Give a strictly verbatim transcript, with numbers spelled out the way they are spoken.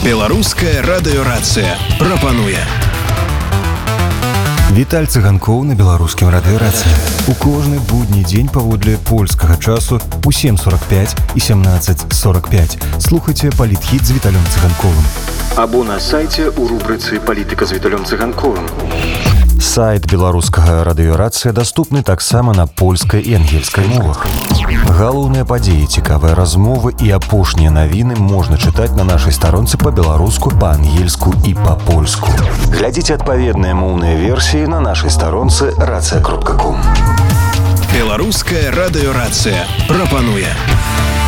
Беларуская радыёрацыя прапануе. Віталь Цыганкоў на беларускім радыёрацыі. У кожны будні дзень паводле польскага часу у сем сорок пять і семнадцать сорок пять слухайце палітхіт з Віталем Цыганковым. Або на сайце у рубрыцы «Палітыка з Віталем Цыганковым». Сайт беларускага радыёрацыя даступны таксама на польскай і ангельскай мовах. Галоўныя падзеі, цікавыя размовы і апошнія навіны можна чытаць на нашай старонцы па-беларуску, па-ангельску і па-польску. Глядзіце адпаведныя моўныя версіі на нашай старонцы рацыя кропка ком. Беларуская радыёрацыя прапануе.